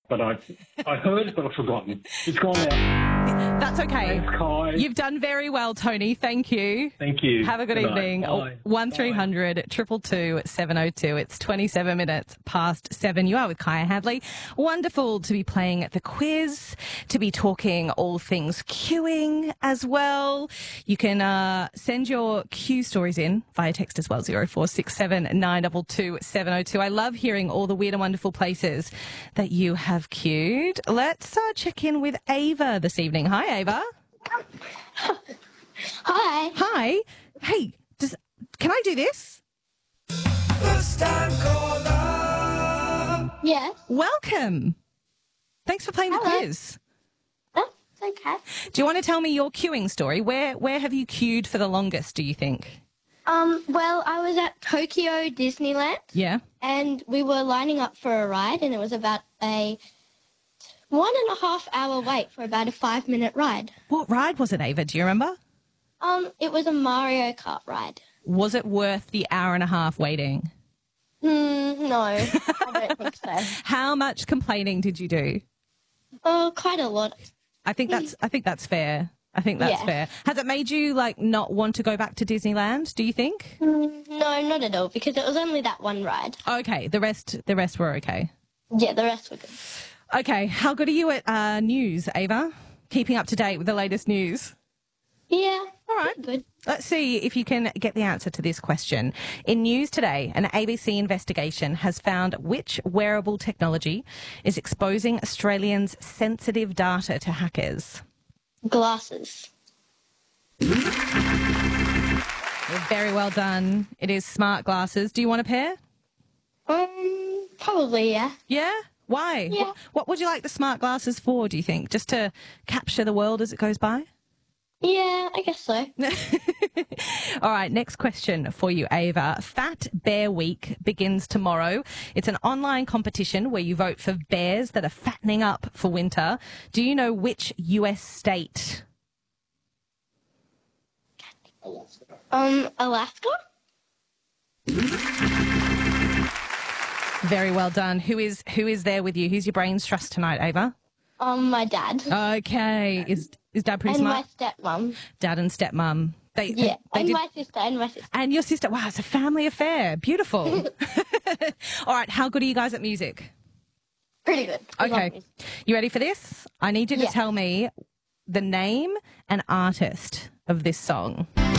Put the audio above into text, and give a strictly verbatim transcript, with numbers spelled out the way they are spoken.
but I I heard it, but I've forgotten. It's gone now. That's okay. Thanks, Kai. You've done very well, Tony. Thank you. Thank you. Have a good, Good night. evening. Bye. One three hundred two two two seven oh two. It's twenty-seven minutes past seven. You are with Kaya Hadley. Wonderful to be playing the quiz, to be talking all things queuing as well. You can uh, send your Q stories in via text as well, zero four six seven nine two two seven oh two. I love hearing all the weird and wonderful places that you have queued. Let's uh, check in with Ava this evening. Hi, Ava. Hi. Hi. Hey, does, can I do this? First time caller. Yes. Welcome. Thanks for playing the Hello. quiz. That's okay. Do you want to tell me your queuing story? Where where have you queued for the longest, do you think? Um, well, I was at Tokyo Disneyland Yeah. and we were lining up for a ride and it was about a one and a half hour wait for about a five minute ride. What ride was it, Ava? Do you remember? Um, it was a Mario Kart ride. Was it worth the hour and a half waiting? Hmm, no, I don't think so. How much complaining did you do? Oh, quite a lot. I think that's I think that's fair. I think that's Yeah. fair. Has it made you like not want to go back to Disneyland, do you think? Mm, no, not at all, because it was only that one ride. Okay, the rest the rest were okay. Yeah, the rest were good. Okay, how good are you at uh, news, Ava? Keeping up to date with the latest news? Yeah, All right. good. Let's see if you can get the answer to this question. In news today, an A B C investigation has found which wearable technology is exposing Australians' sensitive data to hackers. Glasses. Very well done. It is smart glasses. Do you want a pair? Um, probably, yeah. Yeah? Why? Yeah. What, what would you like the smart glasses for, do you think? Just to capture the world as it goes by? Yeah, I guess so. All right, next question for you, Ava. Fat Bear Week begins tomorrow. It's an online competition where you vote for bears that are fattening up for winter. Do you know which U S state? Um, Alaska? Very well done. Who is who is there with you? Who's your brains trust tonight, Ava? Um, my dad. Okay. Is is Dad pretty and smart? my stepmom. Dad and stepmom. They, Yeah, they, they and did- my sister, and my sister. and your sister. Wow, it's a family affair. Beautiful. All right, how good are you guys at music? Pretty good. We love Okay. music. You ready for this? I need you to Yeah. tell me the name and artist of this song.